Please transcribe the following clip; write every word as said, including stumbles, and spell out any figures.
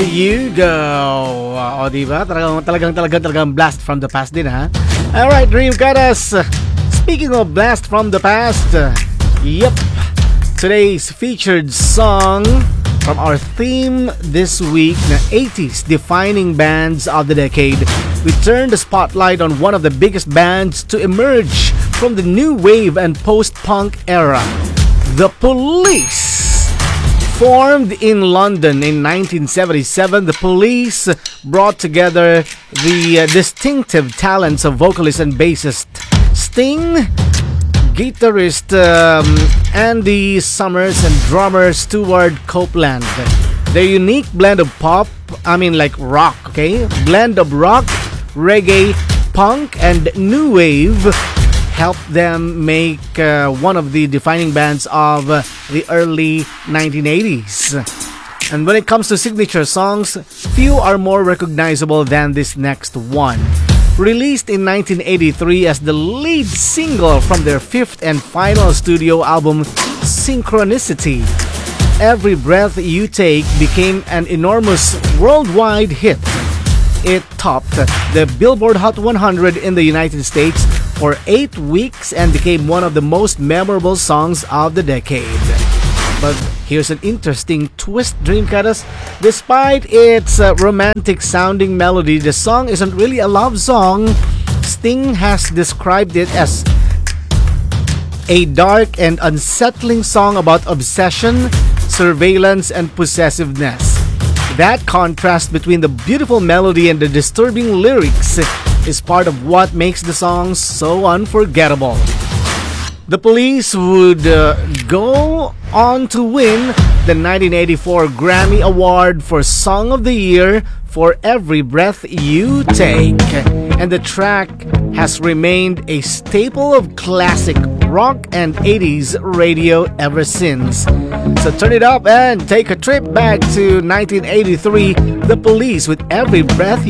you go. O, diba? Talagang, talagang, talagang, talagang blast from the past din, ha? Alright, Dream Goddess. Speaking of blast from the past, yep. Today's featured song from our theme this week, the eighties defining bands of the decade. We turn the spotlight on one of the biggest bands to emerge from the new wave and post-punk era, The Police. Formed in London in nineteen seventy-seven, The Police brought together the uh, distinctive talents of vocalist and bassist Sting, guitarist um, Andy Summers, and drummer Stuart Copeland. Their unique blend of pop, I mean like rock, okay? Blend of rock, reggae, punk, and new wave helped them make uh, one of the defining bands of uh, the early nineteen eighties. And when it comes to signature songs, few are more recognizable than this next one. Released in nineteen eighty-three as the lead single from their fifth and final studio album, Synchronicity, Every Breath You Take became an enormous worldwide hit. It topped the Billboard Hot one hundred in the United States for eight weeks and became one of the most memorable songs of the decade. But here's an interesting twist, Dreamcatchers. Despite its uh, romantic-sounding melody, the song isn't really a love song. Sting has described it as a dark and unsettling song about obsession, surveillance, and possessiveness. That contrast between the beautiful melody and the disturbing lyrics is part of what makes the song so unforgettable. The Police would uh, go on to win the nineteen eighty-four Grammy Award for Song of the Year for Every Breath You Take, and the track has remained a staple of classic rock and eighties radio ever since. So turn it up and take a trip back to nineteen eighty-three, The Police with Every Breath